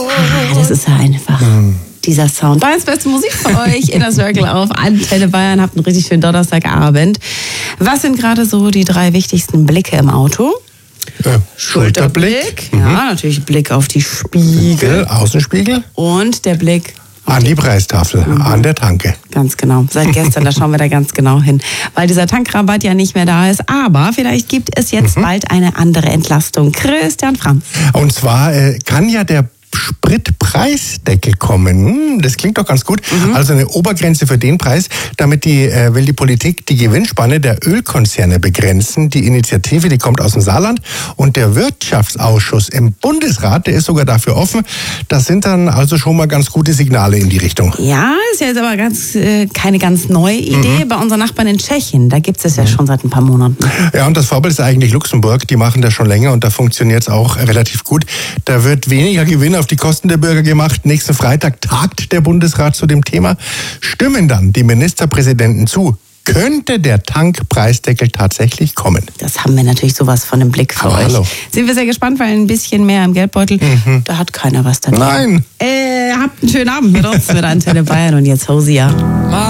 Das ist ja einfach dieser Sound. Bayerns beste Musik für euch, Inner Circle auf Antenne Bayern. Habt einen richtig schönen Donnerstagabend. Was sind gerade so die 3 wichtigsten Blicke im Auto? Schulterblick. Ja, natürlich Blick auf die Spiegel. Außenspiegel. Und der Blick an die Preistafel, an der Tanke. Ganz genau. Seit gestern, da schauen wir da ganz genau hin. Weil dieser Tankrabatt ja nicht mehr da ist. Aber vielleicht gibt es jetzt bald eine andere Entlastung. Christian Franz. Und zwar kann ja der Spritpreisdeckel kommen. Das klingt doch ganz gut. Also eine Obergrenze für den Preis, damit will die Politik die Gewinnspanne der Ölkonzerne begrenzen. Die Initiative, die kommt aus dem Saarland und der Wirtschaftsausschuss im Bundesrat, der ist sogar dafür offen. Das sind dann also schon mal ganz gute Signale in die Richtung. Ja, ist ja jetzt aber keine ganz neue Idee. Bei unseren Nachbarn in Tschechien, da gibt es ja schon seit ein paar Monaten. Ja, und das Vorbild ist eigentlich Luxemburg. Die machen das schon länger und da funktioniert es auch relativ gut. Da wird weniger Gewinn auf die Kosten der Bürger gemacht. Nächsten Freitag tagt der Bundesrat zu dem Thema. Stimmen dann die Ministerpräsidenten zu, könnte der Tankpreisdeckel tatsächlich kommen. Das haben wir natürlich sowas von im Blick für euch. Hallo. Sind wir sehr gespannt, weil ein bisschen mehr im Geldbeutel, da hat keiner was dagegen. Nein. Habt einen schönen Abend mit uns, mit Antenne Bayern und jetzt Hosea.